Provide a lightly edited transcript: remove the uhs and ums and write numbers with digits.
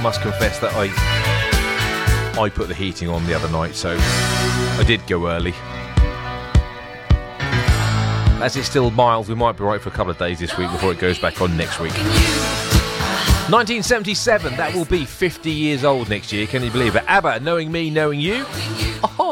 must confess that I put the heating on the other night, so I did go early. As it's still mild, we might be right for a couple of days this week before it goes back on next week. 1977, that will be 50 years old next year, can you believe it? ABBA, Knowing Me, Knowing You.